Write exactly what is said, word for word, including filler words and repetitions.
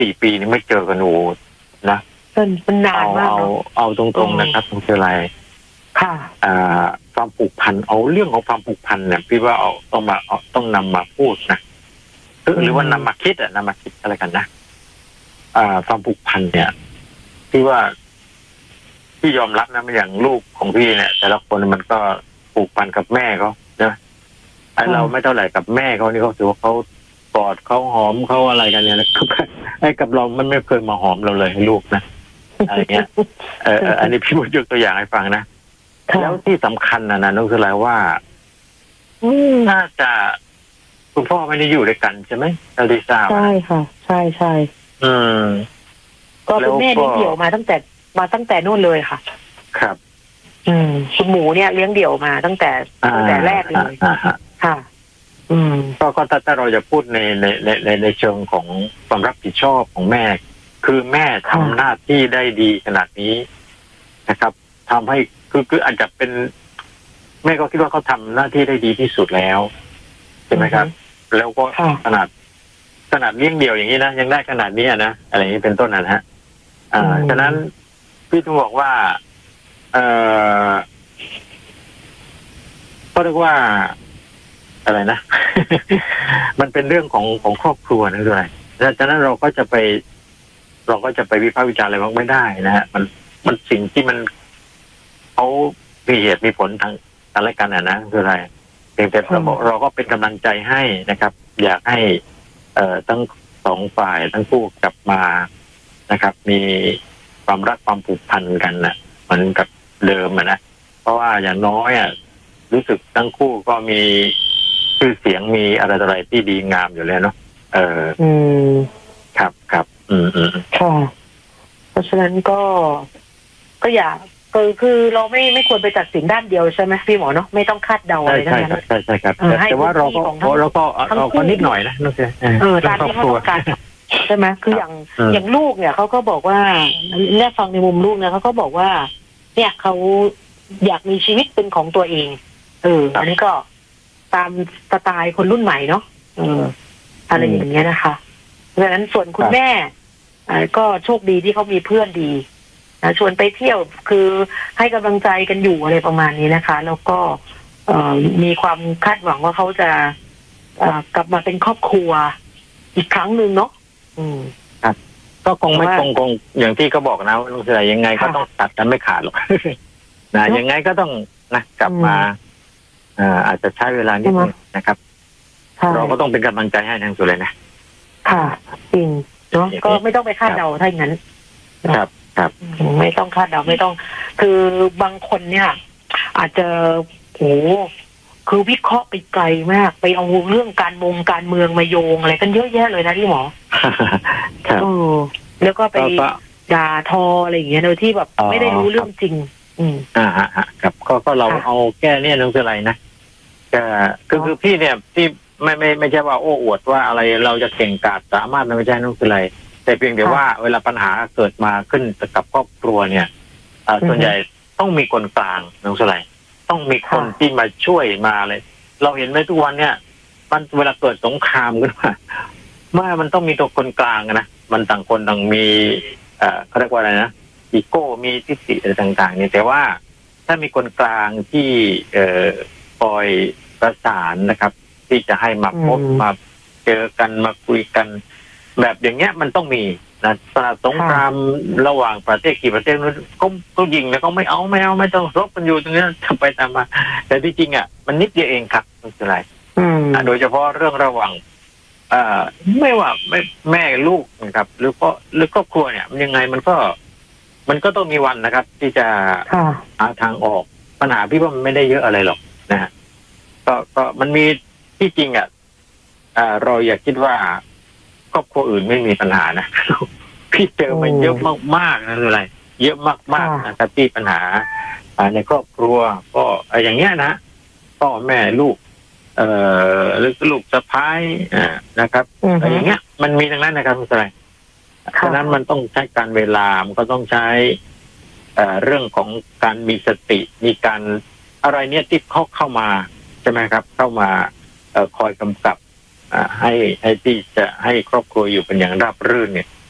สี่ปีนี่ไม่เจอกันโอ้นะมันนานมากเอาเอาตรงๆนะครับคุณเจริญค่ะอ่าความผูกพันเอาเรื่องของความผูกพันเนี่ยพี่ว่าเอาต้องมาเอาต้องนำมาพูดนะหรือว่านำมาคิดอะนำมาคิดอะไรกันนะอ่าความผูกพันเนี่ยพี่ว่าพี่ยอมรับนะมันอย่างลูกของพี่เนี่ยแต่ละคนมันก็ผูกพันกับแม่เขาใช่ไหมไอเราไม่เท่าไหร่กับแม่เขานี่เขาถือว่าเขากอดเขาหอมเขาอะไรกันเนี่ยนะครับไอ้กับเรามันไม่เคยมาหอมเราเลยให้ลูกนะอะไรเงี้ยเอออันนี้พี่พูดยกตัวอย่างให้ฟังนะแล้วที่สำคัญนะนะนั่นคืออะไรว่าน่าจะคุณพ่อไม่ได้อยู่ด้วยกันใช่ไหมเราได้ทราบใช่ค่ะใช่ใช่อืมก็เป็นแม่เลี้ยงเดี่ยวมาตั้งแต่มาตั้งแต่นู่นเลยค่ะครับอืมคุณหมูเนี่ยเลี้ยงเดี่ยวมาตั้งแต่ตั้งแต่แรกเลยค่ะอืมก็ก็ถ้าเราจะพูดในในในในเชิงของความรับผิดชอบของแม่คือแม่ทำหน้าที่ได้ดีขนาดนี้นะครับทำให้คือคืออาจจะเป็นแม่ก็คิดว่าเขาทำหน้าที่ได้ดีที่สุดแล้วใช่ไหมครับแล้วก็ขนาดขนาดเลี้ยงเดี่ยวอย่างนี้นะยังได้ขนาดนี้นะอะไรอย่างนี้เป็นต้นนะฮะอ่าฉะนั้นพี่ต้องบอกว่าเอ่อก็เรียกว่าอะไรนะ มันเป็นเรื่องของของครอบครัวนะด้วยฉะนั้นเราก็จะไปเราก็จะไปวิพากษ์วิจารณ์อะไรบ้างไม่ได้นะฮะมันมันสิ่งที่มันเขามีเหตุมีผลทางอะไรกันอ่ะนะคืออะไรเพียงแต่เราบอกเราก็เป็นกำลังใจให้นะครับ อยากให้เอ่อทั้งสองฝ่ายทั้งคู่กลับมานะครับมีความรักความผูกพันกันนะเหมือนกับเดิมอ่ะนะเพราะว่าอย่างน้อยอ่ะรู้สึกทั้งคู่ก็มีชื่อเสียงมีอะไรอะไรที่ดีงามอยู่แล้วเนาะเอออืมครับครับอืมอืมค่ะเพราะฉะนั้นก็ก็อย่าคือคือเราไม่ไม่ควรไปตัดสินด้านเดียวใช่ไหมพี่หมอเนาะไม่ต้องคาดเดาอะไรทั้งนั้นใช่ใช่ครับแต่ว่าเราก็เราก็เราก็นิดหน่อยนะนั่นคือเออตามที่เขาต้องการใช่ไหมคืออย่างอย่างลูกเนี่ยเขาก็บอกว่าเนี่ยฟังในมุมลูกเนี่ยเขาก็บอกว่าเนี่ยเขาอยากมีชีวิตเป็นของตัวเองเอออันนี้ก็ตามสไตล์คนรุ่นใหม่เนาะเอออะไรอย่างเงี้ยนะคะเพราะฉะนั้นส่วนคุณแม่ก็โชคดีที่เขามีเพื่อนดีนะชวนไปเที่ยวคือให้กำลังใจกันอยู่อะไรประมาณนี้นะคะแล้วก็มีความคาดหวังว่าเขาจะกลับมาเป็นครอบครัวอีกครั้งหนึ่งเนาะอืมครับก็คงไม่คงคงอย่างที่เขาบอกนะว่าลุงเสือยังไงก็ต้องตัดกันไม่ขาดหรอกนะยังไงก็ต้องนะกลับมาอ่าอาจจะใช้เวลานิดนึงนะครับเราก็ต้องเป็นกำลังใจให้ทั้งสุดเลยนะค่ะจริงเนาะก็ไม่ต้องไปคาดเดาถ้าอย่างนั้นครับครับไม่ต้องคาดเดาไม่ต้องคือบางคนเนี่ยอาจจะโหคือวิเคราะห์ไปไกลมากไปเอาเรื่องการมงการเมืองมาโยงอะไรกันเยอะแยะเลยนะพี่หมอครับแล้วก็ไปด่าทออะไรอย่างเงี้ยโดยที่แบบไม่ได้รู้เรื่องจริงอืมอ่าฮะครับก็ก็เราเอาแก้เนี่ยนึกอะไรนะก็คือคือพี่เนี่ยที่ไม่ไม่ไม่ใช่ว่าโอ้อวดว่าอะไรเราจะเก่งกาจสามารถไม่ใช่นึกอะไรแต่เพียงแต่ว่าเวลาปัญหาเกิดมาขึ้นกับครอบครัวเนี่ยส่วนใหญ่ต้องมีคนกลางนึกอะไรต้องมีคนที่มาช่วยมาเลยเราเห็นไหมทุกวันเนี่ยมันเวลาเกิดสงครามขึ้นมาว่ามันต้องมีตัวคนกลางนะมันต่างคนต่างมีเอ่อเขาเรียกว่าอะไรนะอีโก้มีทิฏฐิอะไรต่างๆนี่แต่ว่าถ้ามีคนกลางที่เอ่อคอยประสานนะครับที่จะให้มาพบมาเจอกันมาคุยกันแบบอย่างเงี้ยมันต้องมีนะสงครามระหว่างประเทศกี่ประเทศนู้นก็ก็ยิงแล้วก็ไม่เอาไม่เอาไม่ต้องรบกันอยู่ตรงนี้ทำไปตามมาแต่ที่จริงอ่ะมันนิดเดียวเองครับไม่เป็นไรโดยเฉพาะเรื่องระหว่างเอ่อไม่ว่าไม่แม่ลูกนะครับหรือก็หรือครอบครัวเนี่ยมันยังไงมันก็มันก็ต้องมีวันนะครับที่จะหาทางออกปัญหาพี่ว่ามันไม่ได้เยอะอะไรหรอกนะฮะก็ก็มันมีที่จริงอ่ะเราอยากคิดว่าครอบครัวอื่นไม่มีปัญหานะพี่เจอมันเยอะมากๆนะอะไรเยอะมากๆนะครับที่ปัญหาในครอบครัวก็อย่างเงี้ยนะพ่อแม่ลูกเอ่อหรือลูกสะพ้ายนะครับอะไรอย่างเงี้ยมันมีทั้งนั้นนะครับคุณสายฉะนั้นมันต้องใช้การเวลามันก็ต้องใช้เรื่องของการมีสติมีการอะไรเนี่ยที่เขาเข้ามาใช่ไหมครับเข้ามาคอยกำกับให้ให้ที่จะให้ครอบครัวอยู่เป็นอย่างราบรื่นเนี่ย